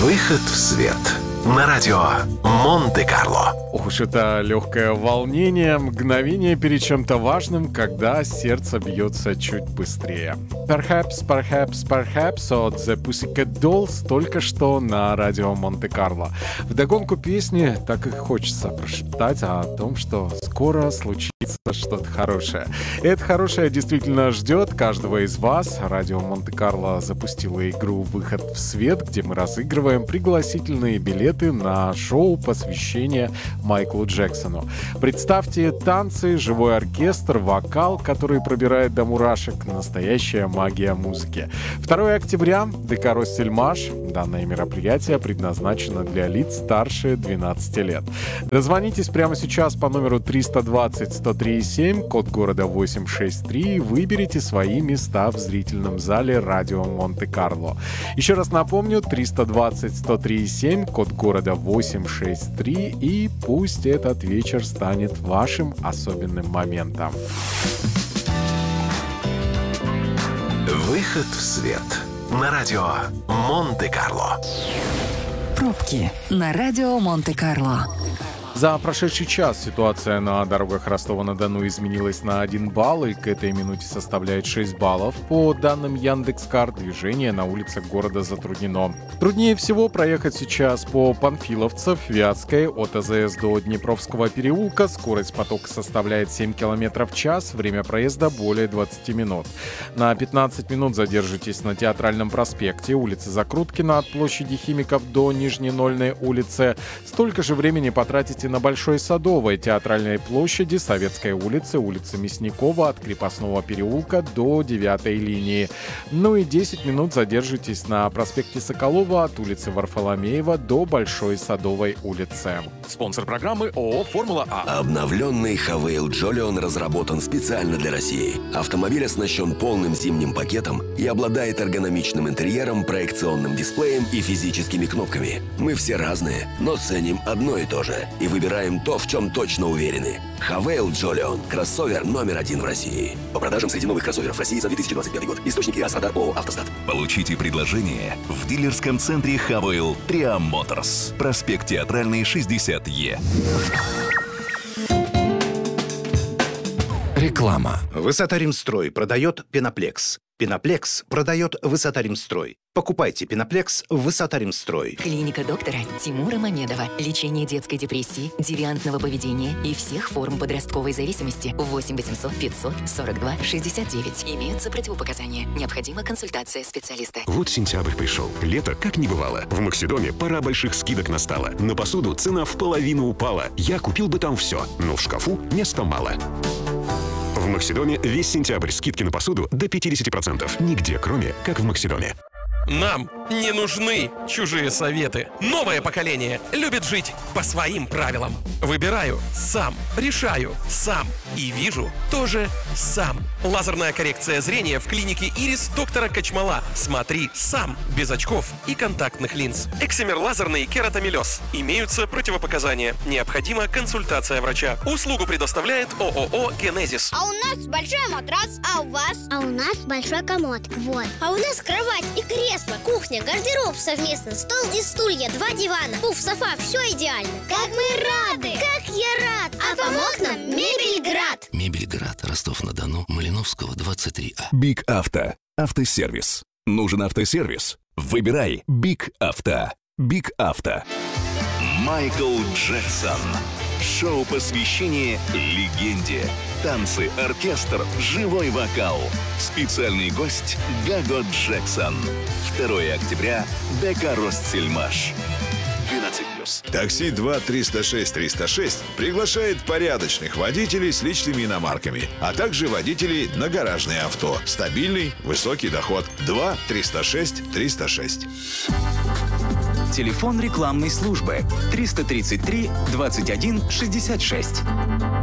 Выход в свет на радио Монте-Карло. Ох уж это легкое волнение, мгновение перед чем-то важным, когда сердце бьется чуть быстрее. Perhaps от The Pussycat Dolls только что на радио Монте-Карло. Вдогонку песни так и хочется прошептать о том, что скоро случится что-то хорошее. И это хорошее действительно ждет каждого из вас. Радио Монте-Карло запустило игру «Выход в свет», где мы разыгрываем пригласительные билеты на шоу посвящения Майклу Джексону. Представьте танцы, живой оркестр, вокал, который пробирает до мурашек. Настоящая магия музыки. 2 октября, ДК «Россельмаш». Данное мероприятие предназначено для лиц старше 12 лет. Дозвонитесь прямо сейчас по номеру 320-103-7, код города 863, и выберите свои места в зрительном зале радио Монте-Карло. Еще раз напомню, 320-103-7, код города 863, и пусть этот вечер станет вашим особенным моментом. Выход в свет на радио Монте-Карло. Пробки на радио Монте-Карло. За прошедший час ситуация на дорогах Ростова-на-Дону изменилась на 1 балл и к этой минуте составляет 6 баллов. По данным Яндекс.Кар, движение на улицах города затруднено. Труднее всего проехать сейчас по Панфиловцев, Вятской, от АЗС до Днепровского переулка. Скорость потока составляет 7 км в час, время проезда более 20 минут. На 15 минут задержитесь на Театральном проспекте, улице Закруткина от площади Химиков до Нижненольной улицы. Столько же времени потратите на Большой Садовой, Театральной площади, Советской улице, улице Мясникова от Крепостного переулка до 9-й линии. Ну и 10 минут задержитесь на проспекте Соколова от улицы Варфоломеева до Большой Садовой улицы. Спонсор программы ООО «Формула А». Обновленный Хавейл Джолион разработан специально для России. Автомобиль оснащен полным зимним пакетом и обладает эргономичным интерьером, проекционным дисплеем и физическими кнопками. Мы все разные, но ценим одно и то же. И выбираем то, в чем точно уверены. Хавейл Джолион. Кроссовер номер 1 в России. По продажам среди новых кроссоверов в России за 2025 год. Источники АС-Радар ООО «Автостат». Получите предложение в дилерском центре Хавейл Триам Моторс. Проспект Театральный, 60Е. Реклама. Высота-Римстрой продает Пеноплекс. Пеноплекс продает Высота-Римстрой. Покупайте Пеноплекс в Высота-Римстрой. Клиника доктора Тимура Мамедова. Лечение детской депрессии, девиантного поведения и всех форм подростковой зависимости. 8 800 542 69. Имеются противопоказания. Необходима консультация специалиста. Вот сентябрь пришел. Лето как не бывало. В Максидоме пора больших скидок настала. На посуду цена в половину упала. Я купил бы там все, но в шкафу места мало. В Максидоме весь сентябрь скидки на посуду до 50%. Нигде, кроме как в Максидоме. Нам не нужны чужие советы. Новое поколение любит жить по своим правилам. Выбираю сам, решаю сам и вижу тоже сам. Лазерная коррекция зрения в клинике Ирис доктора Качмала. Смотри сам, без очков и контактных линз. Эксимер лазерный и кератомелез. Имеются противопоказания. Необходима консультация врача. Услугу предоставляет ООО «Генезис». А у нас большой матрас, а у вас? А у нас большой комод. Вот. А у нас кровать и кресло, кухня, гардероб совместно, стол и стулья, 2 дивана, пуф, софа, все идеально. Как мы рады! Как я рад! А помог нам Мебельград. Мебельград, Ростов-на-Дону, Малиновского, 23А. Биг Авто. Автосервис. Нужен автосервис? Выбирай Биг Авто. Биг Авто. Майкл Джексон. Шоу посвящения легенде. Танцы, оркестр, живой вокал. Специальный гость Гаго Джексон. 2 октября. ДК «Россельмаш». 12+. Такси 2-306-306 приглашает порядочных водителей с личными иномарками, а также водителей на гаражные авто. Стабильный, высокий доход. 2-306-306. Телефон рекламной службы 333 21 66.